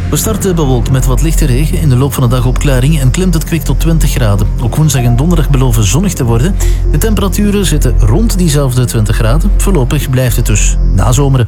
We starten bewolkt met wat lichte regen. In de loop van de dag opklaring en klimt het kwik tot 20 graden. Ook woensdag en donderdag beloven zonnig te worden. De temperaturen zitten rond diezelfde 20 graden. Voorlopig blijft het dus nazomeren.